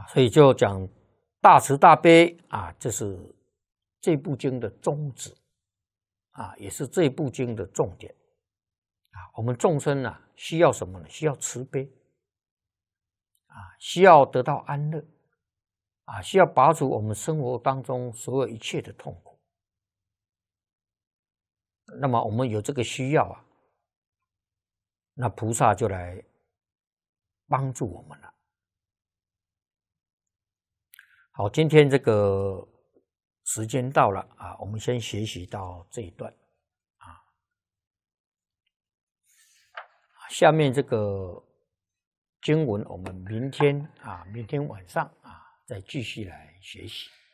所以就讲大慈大悲啊，这是这部经的宗旨啊，也是这部经的重点啊。我们众生啊，需要什么呢？需要慈悲啊，需要得到安乐啊，需要拔除我们生活当中所有一切的痛苦。那么我们有这个需要啊，那菩萨就来帮助我们了。好，今天这个时间到了啊，我们先学习到这一段啊。下面这个经文，我们明天晚上啊再继续来学习。